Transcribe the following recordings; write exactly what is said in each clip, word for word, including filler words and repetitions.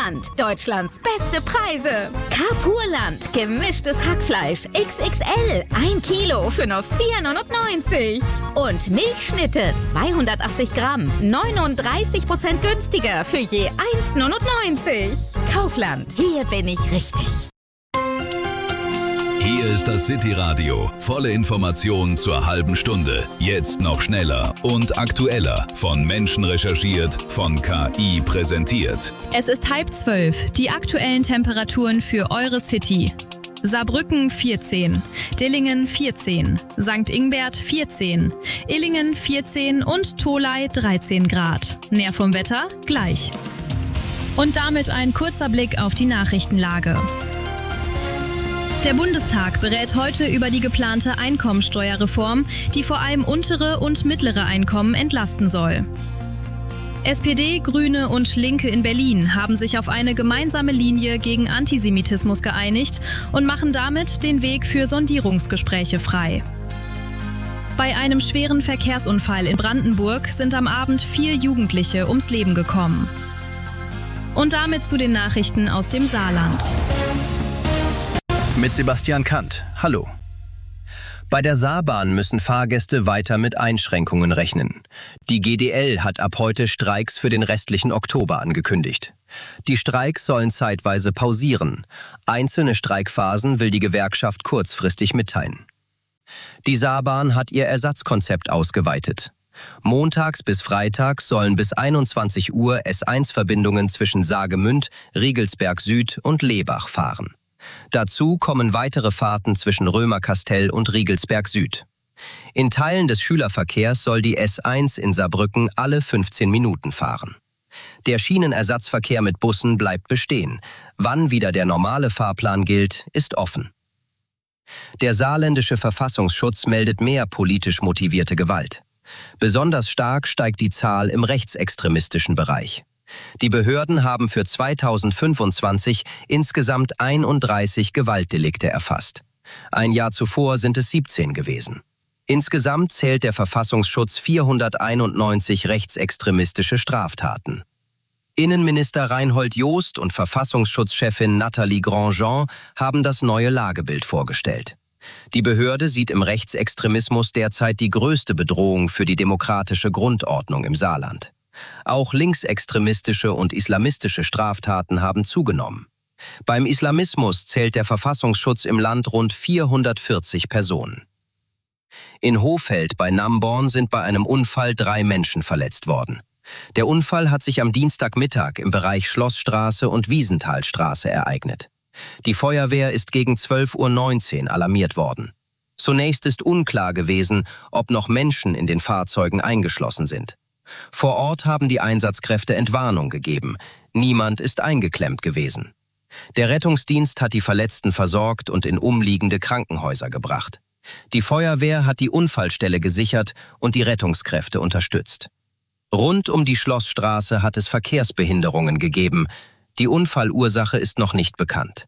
Land. Deutschlands beste Preise. Carpurland. Gemischtes Hackfleisch X X L. Ein Kilo für nur vier neunundneunzig. Und Milchschnitte zweihundertachtzig Gramm. neununddreißig Prozent günstiger für je eins neunundneunzig. Kaufland. Hier bin ich richtig. Hier ist das City-Radio. Volle Informationen zur halben Stunde. Jetzt noch schneller und aktueller. Von Menschen recherchiert, von K I präsentiert. Es ist halb zwölf. Die aktuellen Temperaturen für eure City. Saarbrücken vierzehn, Dillingen vierzehn, Sankt Ingbert vierzehn, Illingen vierzehn und Tholey dreizehn Grad. Näher vom Wetter gleich. Und damit ein kurzer Blick auf die Nachrichtenlage. Der Bundestag berät heute über die geplante Einkommensteuerreform, die vor allem untere und mittlere Einkommen entlasten soll. S P D, Grüne und Linke in Berlin haben sich auf eine gemeinsame Linie gegen Antisemitismus geeinigt und machen damit den Weg für Sondierungsgespräche frei. Bei einem schweren Verkehrsunfall in Brandenburg sind am Abend vier Jugendliche ums Leben gekommen. Und damit zu den Nachrichten aus dem Saarland. Mit Sebastian Kant. Hallo. Bei der Saarbahn müssen Fahrgäste weiter mit Einschränkungen rechnen. Die G D L hat ab heute Streiks für den restlichen Oktober angekündigt. Die Streiks sollen zeitweise pausieren. Einzelne Streikphasen will die Gewerkschaft kurzfristig mitteilen. Die Saarbahn hat ihr Ersatzkonzept ausgeweitet. Montags bis freitags sollen bis einundzwanzig Uhr S eins Verbindungen zwischen Saargemünd, Riegelsberg Süd und Lebach fahren. Dazu kommen weitere Fahrten zwischen Römerkastell und Riegelsberg Süd. In Teilen des Schülerverkehrs soll die S eins in Saarbrücken alle fünfzehn Minuten fahren. Der Schienenersatzverkehr mit Bussen bleibt bestehen. Wann wieder der normale Fahrplan gilt, ist offen. Der saarländische Verfassungsschutz meldet mehr politisch motivierte Gewalt. Besonders stark steigt die Zahl im rechtsextremistischen Bereich. Die Behörden haben für zweitausendfünfundzwanzig insgesamt einunddreißig Gewaltdelikte erfasst. Ein Jahr zuvor sind es siebzehn gewesen. Insgesamt zählt der Verfassungsschutz vierhunderteinundneunzig rechtsextremistische Straftaten. Innenminister Reinhold Jost und Verfassungsschutzchefin Nathalie Grandjean haben das neue Lagebild vorgestellt. Die Behörde sieht im Rechtsextremismus derzeit die größte Bedrohung für die demokratische Grundordnung im Saarland. Auch linksextremistische und islamistische Straftaten haben zugenommen. Beim Islamismus zählt der Verfassungsschutz im Land rund vierhundertvierzig Personen. In Hohfeld bei Namborn sind bei einem Unfall drei Menschen verletzt worden. Der Unfall hat sich am Dienstagmittag im Bereich Schlossstraße und Wiesenthalstraße ereignet. Die Feuerwehr ist gegen zwölf Uhr neunzehn alarmiert worden. Zunächst ist unklar gewesen, ob noch Menschen in den Fahrzeugen eingeschlossen sind. Vor Ort haben die Einsatzkräfte Entwarnung gegeben. Niemand ist eingeklemmt gewesen. Der Rettungsdienst hat die Verletzten versorgt und in umliegende Krankenhäuser gebracht. Die Feuerwehr hat die Unfallstelle gesichert und die Rettungskräfte unterstützt. Rund um die Schlossstraße hat es Verkehrsbehinderungen gegeben. Die Unfallursache ist noch nicht bekannt.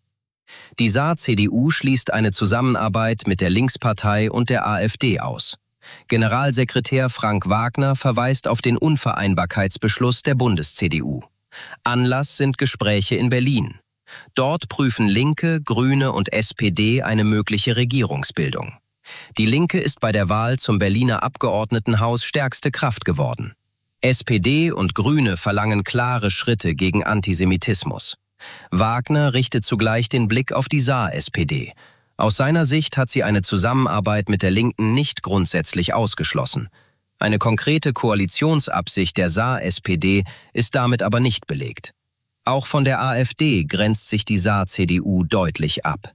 Die Saar-C D U schließt eine Zusammenarbeit mit der Linkspartei und der AfD aus. Generalsekretär Frank Wagner verweist auf den Unvereinbarkeitsbeschluss der Bundes-C D U. Anlass sind Gespräche in Berlin. Dort prüfen Linke, Grüne und S P D eine mögliche Regierungsbildung. Die Linke ist bei der Wahl zum Berliner Abgeordnetenhaus stärkste Kraft geworden. S P D und Grüne verlangen klare Schritte gegen Antisemitismus. Wagner richtet zugleich den Blick auf die Saar-S P D. Aus seiner Sicht hat sie eine Zusammenarbeit mit der Linken nicht grundsätzlich ausgeschlossen. Eine konkrete Koalitionsabsicht der Saar-S P D ist damit aber nicht belegt. Auch von der AfD grenzt sich die Saar-C D U deutlich ab.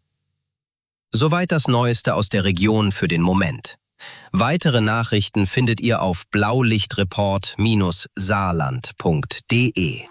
Soweit das Neueste aus der Region für den Moment. Weitere Nachrichten findet ihr auf blaulichtreport Bindestrich saarland Punkt de.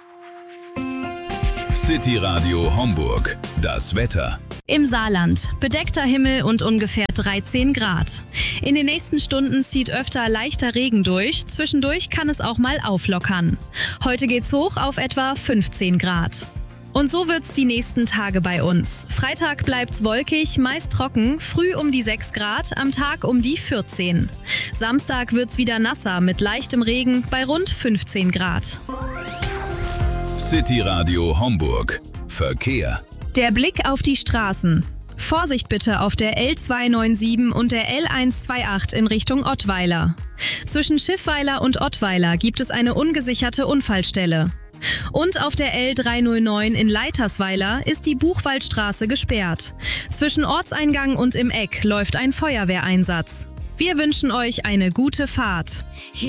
City Radio Homburg. Das Wetter. Im Saarland. Bedeckter Himmel und ungefähr dreizehn Grad. In den nächsten Stunden zieht öfter leichter Regen durch. Zwischendurch kann es auch mal auflockern. Heute geht's hoch auf etwa fünfzehn Grad. Und so wird's die nächsten Tage bei uns. Freitag bleibt's wolkig, meist trocken, früh um die sechs Grad, am Tag um die vierzehn. Samstag wird's wieder nasser mit leichtem Regen bei rund fünfzehn Grad. City Radio Homburg. Verkehr. Der Blick auf die Straßen. Vorsicht bitte auf der L zweihundertsiebenundneunzig und der L hundertachtundzwanzig in Richtung Ottweiler. Zwischen Schiffweiler und Ottweiler gibt es eine ungesicherte Unfallstelle. Und auf der L dreihundertneun in Leitersweiler ist die Buchwaldstraße gesperrt. Zwischen Ortseingang und im Eck läuft ein Feuerwehreinsatz. Wir wünschen euch eine gute Fahrt.